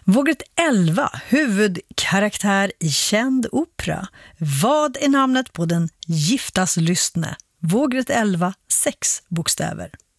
Vågrätt 11, huvudkaraktär i känd opera. Vad är namnet på den giftas lystne? Vågrätt 11, 6 bokstäver.